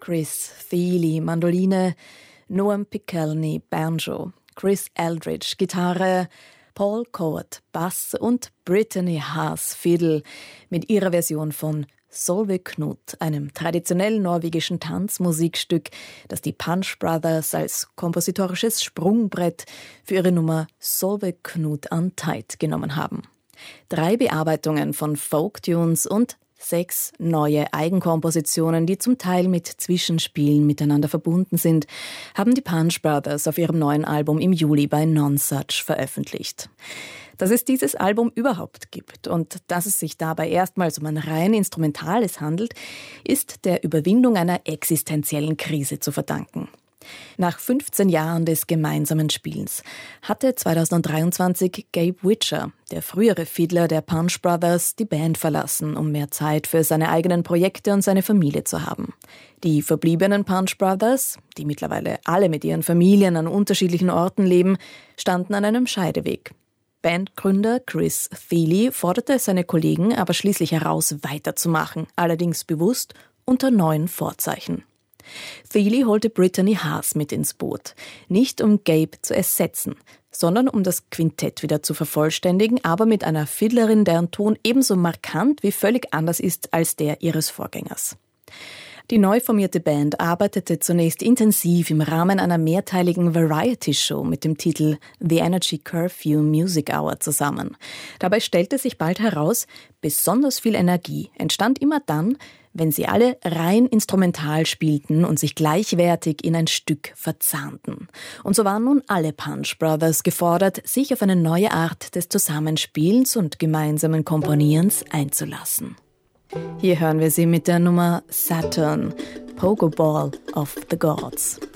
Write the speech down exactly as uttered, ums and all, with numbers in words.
Chris Thile, Mandoline, Noam Pikelny, Banjo, Chris Eldridge, Gitarre, Paul Coward, Bass und Brittany Haas, Fiddle mit ihrer Version von Solveig-Knut, einem traditionellen norwegischen Tanzmusikstück, das die Punch Brothers als kompositorisches Sprungbrett für ihre Nummer Solveig-Knut Untied genommen haben. Drei Bearbeitungen von Folk-Tunes und sechs neue Eigenkompositionen, die zum Teil mit Zwischenspielen miteinander verbunden sind, haben die Punch Brothers auf ihrem neuen Album im Juli bei Nonsuch veröffentlicht. Dass es dieses Album überhaupt gibt und dass es sich dabei erstmals um ein rein instrumentales handelt, ist der Überwindung einer existenziellen Krise zu verdanken. Nach fünfzehn Jahren des gemeinsamen Spielens hatte zweitausenddreiundzwanzig Gabe Witcher, der frühere Fiddler der Punch Brothers, die Band verlassen, um mehr Zeit für seine eigenen Projekte und seine Familie zu haben. Die verbliebenen Punch Brothers, die mittlerweile alle mit ihren Familien an unterschiedlichen Orten leben, standen an einem Scheideweg. Bandgründer Chris Thile forderte seine Kollegen aber schließlich heraus, weiterzumachen, allerdings bewusst unter neuen Vorzeichen. Thile holte Brittany Haas mit ins Boot, nicht um Gabe zu ersetzen, sondern um das Quintett wieder zu vervollständigen, aber mit einer Fiddlerin, deren Ton ebenso markant wie völlig anders ist als der ihres Vorgängers. Die neu formierte Band arbeitete zunächst intensiv im Rahmen einer mehrteiligen Variety-Show mit dem Titel The Energy Curfew Music Hour zusammen. Dabei stellte sich bald heraus, besonders viel Energie entstand immer dann, wenn sie alle rein instrumental spielten und sich gleichwertig in ein Stück verzahnten. Und so waren nun alle Punch Brothers gefordert, sich auf eine neue Art des Zusammenspielens und gemeinsamen Komponierens einzulassen. Hier hören wir sie mit der Nummer Saturn, Pokeball of the Gods.